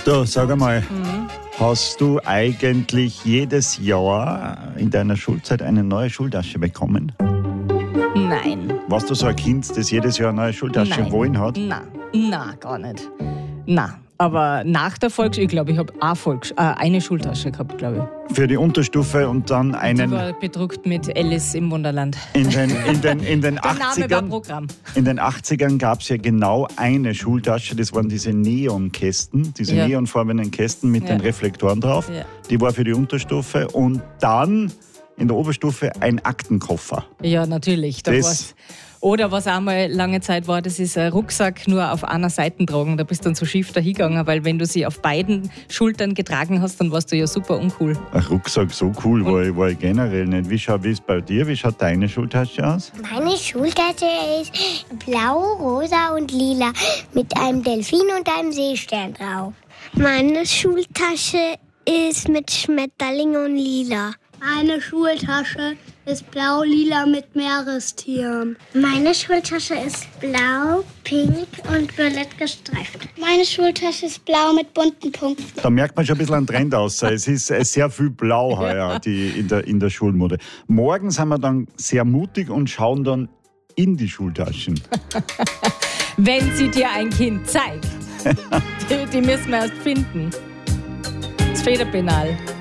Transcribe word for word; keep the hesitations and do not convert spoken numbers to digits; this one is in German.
Du, sag einmal, mhm. hast du eigentlich jedes Jahr in deiner Schulzeit eine neue Schultasche bekommen? Nein. Warst du so ein Kind, das jedes Jahr eine neue Schultasche Nein. wollen hat? Nein, nein, gar nicht. Nein. Aber nach der Volksschule, ich glaube, ich habe eine, Volks- äh, eine Schultasche gehabt, glaube ich. Für die Unterstufe und dann einen... Die war bedruckt mit Alice im Wunderland. In den, in den, in den Der Name war achtzigern, Programm. in den achtzigern gab es ja genau eine Schultasche, das waren diese Neonkästen, diese Ja. neonfarbenen Kästen mit Ja. den Reflektoren drauf. Ja. Die war für die Unterstufe und dann in der Oberstufe ein Aktenkoffer. Ja, natürlich. Da Das- war's. Oder was auch mal lange Zeit war, das ist ein Rucksack nur auf einer Seite tragen. Da bist du dann so schief dahingegangen, weil wenn du sie auf beiden Schultern getragen hast, dann warst du ja super uncool. Ein Rucksack, so cool war ich, war ich generell nicht. Wie schaut es bei dir? Wie schaut deine Schultasche aus? Meine Schultasche ist blau, rosa und lila mit einem Delfin und einem Seestern drauf. Meine Schultasche ist mit Schmetterling und lila. Meine Schultasche ist blau-lila mit Meerestieren. Meine Schultasche ist blau, pink und violett gestreift. Meine Schultasche ist blau mit bunten Punkten. Da merkt man schon ein bisschen einen Trend aus. Es ist äh, sehr viel Blau heuer die, in, der, in der Schulmode. Morgen sind wir dann sehr mutig und schauen dann in die Schultaschen. Wenn sie dir ein Kind zeigt, die, die müssen wir erst finden. Das Federpenal.